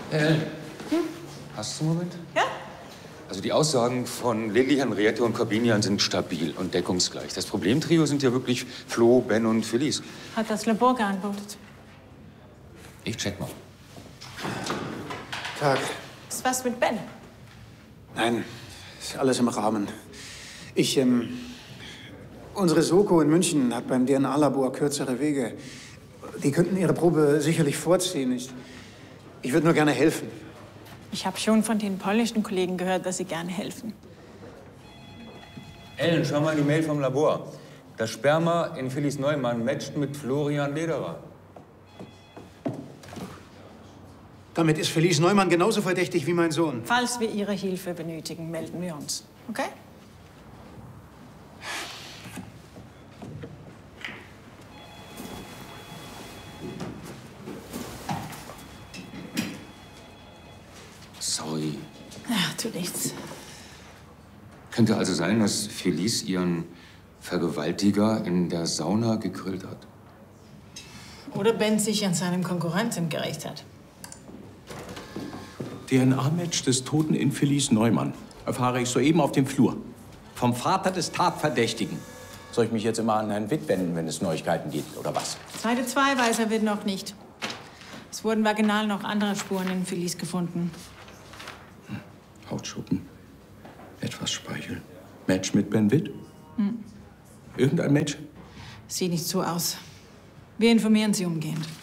Hast du einen Moment? Ja? Also die Aussagen von Lilly, Henriette und Corbinian sind stabil und deckungsgleich. Das Problemtrio sind ja wirklich Flo, Ben und Felice. Hat das Labor geantwortet? Ich check mal. Tag. Ist was mit Ben? Nein, ist alles im Rahmen. Unsere Soko in München hat beim DNA-Labor kürzere Wege. Die könnten ihre Probe sicherlich vorziehen. Ich würde nur gerne helfen. Ich habe schon von den polnischen Kollegen gehört, dass sie gerne helfen. Ellen, schau mal in die Mail vom Labor. Das Sperma in Felice Neumann matcht mit Florian Lederer. Damit ist Felice Neumann genauso verdächtig wie mein Sohn. Falls wir Ihre Hilfe benötigen, melden wir uns. Okay? Sorry. Ach, tut nichts. Könnte also sein, dass Felice ihren Vergewaltiger in der Sauna gegrillt hat. Oder Ben sich an seinem Konkurrenten gerecht hat. DNA-Match des Toten in Felice Neumann erfahre ich soeben auf dem Flur. Vom Vater des Tatverdächtigen. Soll ich mich jetzt immer an Herrn Witt wenden, wenn es Neuigkeiten gibt, oder was? Seite 2 weiß er wird noch nicht. Es wurden vaginal noch andere Spuren in Felice gefunden. Hautschuppen, etwas Speichel. Match mit Ben Witt? Irgendein Match? Sieht nicht so aus. Wir informieren Sie umgehend.